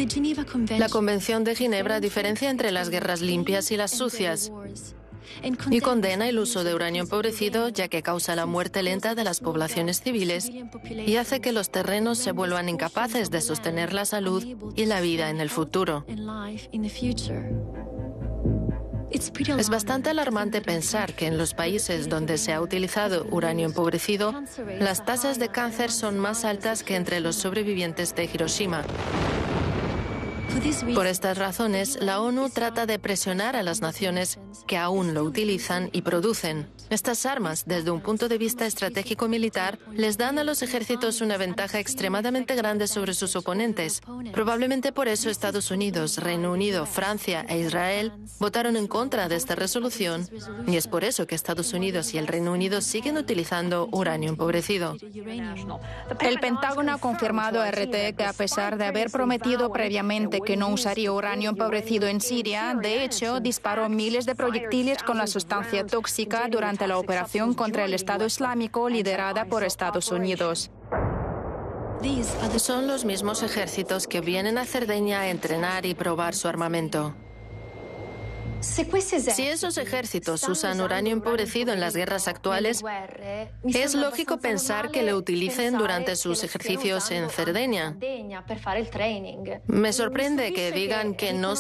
La Convención de Ginebra diferencia entre las guerras limpias y las sucias y condena el uso de uranio empobrecido, ya que causa la muerte lenta de las poblaciones civiles y hace que los terrenos se vuelvan incapaces de sostener la salud y la vida en el futuro. Es bastante alarmante pensar que en los países donde se ha utilizado uranio empobrecido, las tasas de cáncer son más altas que entre los sobrevivientes de Hiroshima. Por estas razones, la ONU trata de presionar a las naciones que aún lo utilizan y producen. Estas armas, desde un punto de vista estratégico militar, les dan a los ejércitos una ventaja extremadamente grande sobre sus oponentes. Probablemente por eso Estados Unidos, Reino Unido, Francia e Israel votaron en contra de esta resolución, y es por eso que Estados Unidos y el Reino Unido siguen utilizando uranio empobrecido. El Pentágono ha confirmado a RT que, a pesar de haber prometido previamente que no usaría uranio empobrecido en Siria, de hecho, disparó miles de proyectiles con la sustancia tóxica durante la operación contra el Estado Islámico liderada por Estados Unidos. Son los mismos ejércitos que vienen a Cerdeña a entrenar y probar su armamento. Si esos ejércitos usan uranio empobrecido en las guerras actuales, es lógico pensar que lo utilicen durante sus ejercicios en Cerdeña. Me sorprende que digan que no